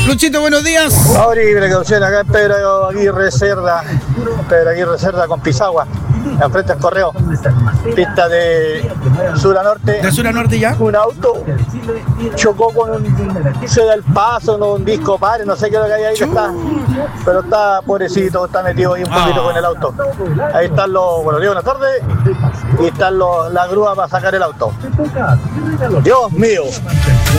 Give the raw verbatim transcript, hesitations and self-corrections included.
Luchito, buenos días. Mauri, precaución, acá en Pedro Aguirre Cerda, Pedro Aguirre Cerda con Pisagua, enfrente al Correo, pista de sur a norte. ¿De sur a norte ya? Un auto chocó con un, se da el paso, no, un disco padre, no sé qué es lo que hay ahí que está, pero está pobrecito, está metido ahí un poquito ah. con el auto. Ahí están los, bueno, digo, buenas tardes, y están los, la grúa para sacar el auto. Dios mío.